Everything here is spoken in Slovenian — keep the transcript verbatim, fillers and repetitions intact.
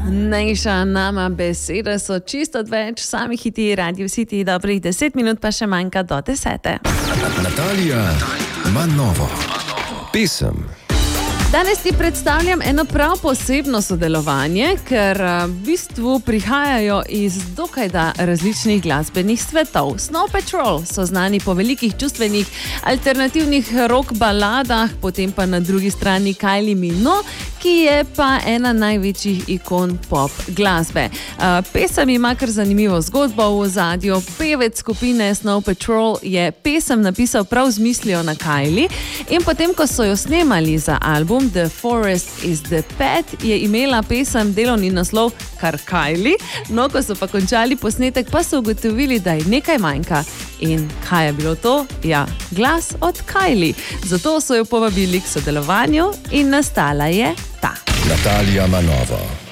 Nejša nama besede so čisto odveč, sami hiti, Radio City, dobrih deset minut pa še manjka do desete. Natalija ima novo pesem. Danes ti predstavljam eno prav posebno sodelovanje, ker v bistvu prihajajo iz dokaj da različnih glasbenih svetov. Snow Patrol so znani po velikih čustvenih alternativnih rock baladah, potem pa na drugi strani Kylie Minogue, ki je pa ena največjih ikon pop glasbe. Pesem ima kar zanimivo zgodbo v ozadju. Pevec skupine Snow Patrol je pesem napisal prav z mislijo na Kylie in potem, ko so jo snemali za album The Forest is the Pet, je imela pesem delovni naslov kar Kylie, no ko so pa končali posnetek, pa so ugotovili, da ji nekaj manjka. In kaj je bilo to? Ja, glas od Kylie. Zato so jo povabili k sodelovanju in nastala je ta. Natalija ima novo.